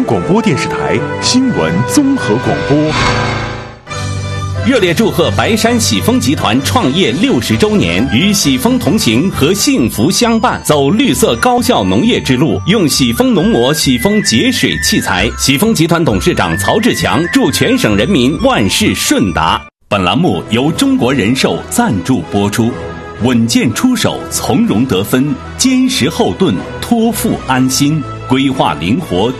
广播电视台新闻综合广播。 热烈祝贺白山喜丰集团创业60周年，与喜丰同行和幸福相伴，走绿色高效农业之路，用喜丰农膜、喜丰节水器材。喜丰集团董事长曹志强祝全省人民万事顺达。本栏目由中国人寿赞助播出。稳健出手，从容得分，坚实后盾，托付安心，规划灵活。